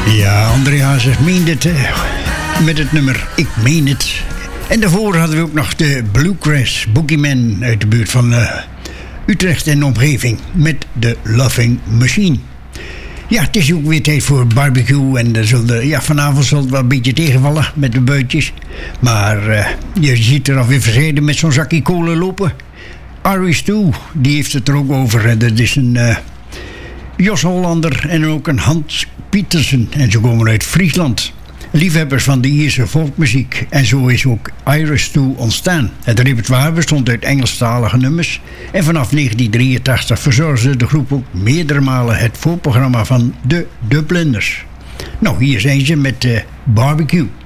Ja, André Hazes meende het met het nummer Ik Meen Het. En daarvoor hadden we ook nog de Bluegrass Boogeyman uit de buurt van Utrecht en omgeving met de Loving Machine. Ja, het is ook weer tijd voor barbecue en vanavond zal het wel een beetje tegenvallen met de buitjes. Maar je ziet er alweer verzeden met zo'n zakje kolen lopen. Irish Stew, die heeft het er ook over. En dat is een Jos Hollander en ook een Hans Pietersen. En ze komen uit Friesland. Liefhebbers van de Ierse volkmuziek. En zo is ook Irish Stew ontstaan. Het repertoire bestond uit Engelstalige nummers. En vanaf 1983 verzorgde de groep ook meerdere malen het voorprogramma van de Dubliners. Nou, hier zijn ze met barbecue.